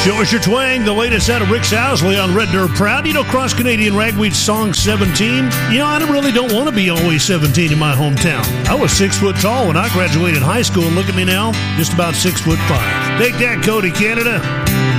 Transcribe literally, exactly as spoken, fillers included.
Show us your twang, the latest out of Rick Sousley on Red Dirt Proud. You know, Cross Canadian Ragweed song seventeen. You know, I really don't want to be always seventeen in my hometown. I was six foot tall when I graduated high school, and look at me now, just about six foot five. Take that, Cody, Canada.